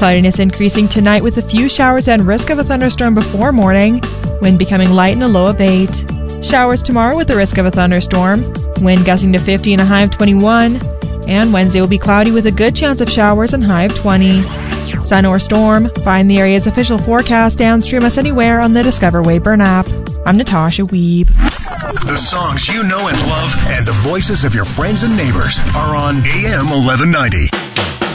Cloudiness increasing tonight with a few showers and risk of a thunderstorm before morning. Wind becoming light and a low of 8. Showers tomorrow with the risk of a thunderstorm. Wind gusting to 50 and a high of 21. And Wednesday will be cloudy with a good chance of showers and high of 20. Sun or storm, find the area's official forecast and stream us anywhere on the Discover Wayburn app. I'm Natasha Weeb. The songs you know and love and the voices of your friends and neighbors are on AM 1190.